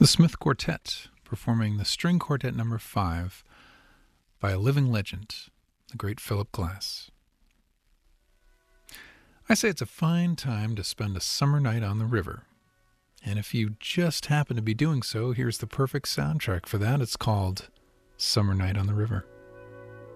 The Smith Quartet, performing the String Quartet No. 5 by a living legend, the great Philip Glass. I say it's a fine time to spend a summer night on the river. And if you just happen to be doing so, here's the perfect soundtrack for that. It's called Summer Night on the River.